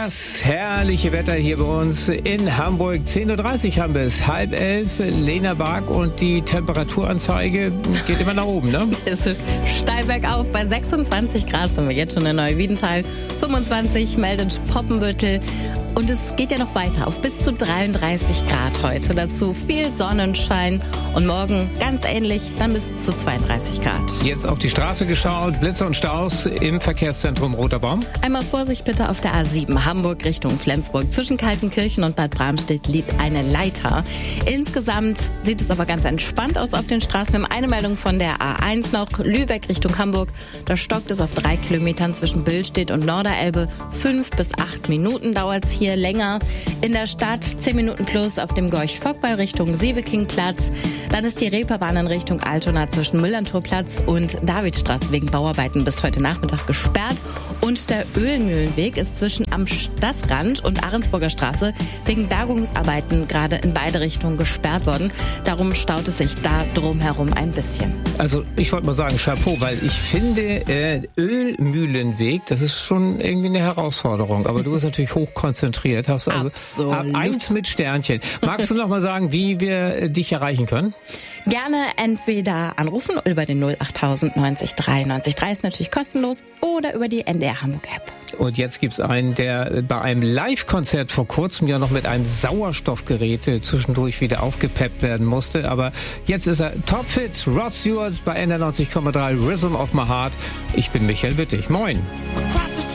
Das herrliche Wetter hier bei uns in Hamburg. 10.30 Uhr haben wir es, 10:30. Lena Bark und die Temperaturanzeige geht immer nach oben, ne? Es ist steil bergauf. Bei 26 Grad sind wir jetzt schon in Neuwiedental. 25 meldet Poppenbüttel. Und es geht ja noch weiter auf bis zu 33 Grad heute. Dazu viel Sonnenschein und morgen ganz ähnlich, dann bis zu 32 Grad. Jetzt auf die Straße geschaut, Blitze und Staus im Verkehrszentrum Roter Baum. Einmal Vorsicht bitte auf der A7 Hamburg Richtung Flensburg. Zwischen Kaltenkirchen und Bad Bramstedt liegt eine Leiter. Insgesamt sieht es aber ganz entspannt aus auf den Straßen. Wir haben eine Meldung von der A1 noch, Lübeck Richtung Hamburg. Da stockt es auf 3 Kilometern zwischen Billstedt und Norderelbe. 5 bis 8 Minuten dauert es hier länger. In der Stadt 10 Minuten plus auf dem Gorch-Fock-Wall Richtung Sievekingplatz. Dann ist die Reeperbahn in Richtung Altona zwischen Müllerntorplatz und Davidstraße wegen Bauarbeiten bis heute Nachmittag gesperrt. Und der Ölmühlenweg ist zwischen am Stadtrand und Ahrensburger Straße wegen Bergungsarbeiten gerade in beide Richtungen gesperrt worden. Darum staut es sich da drumherum ein bisschen. Also ich wollte mal sagen, Chapeau, weil ich finde, Ölmühlenweg, das ist schon irgendwie eine Herausforderung. Aber du bist natürlich hoch konzentriert. Hast du also Absolut. 1 mit Sternchen. Magst du noch mal sagen, wie wir dich erreichen können? Gerne entweder anrufen über den 08000 90 93 3 ist natürlich kostenlos oder über die NDR Hamburg App. Und jetzt gibt's einen, der bei einem Live-Konzert vor kurzem ja noch mit einem Sauerstoffgerät zwischendurch wieder aufgepeppt werden musste. Aber jetzt ist er topfit. Rod Stewart bei NDR 90,3 Rhythm of My Heart. Ich bin Michael Wittig. Moin.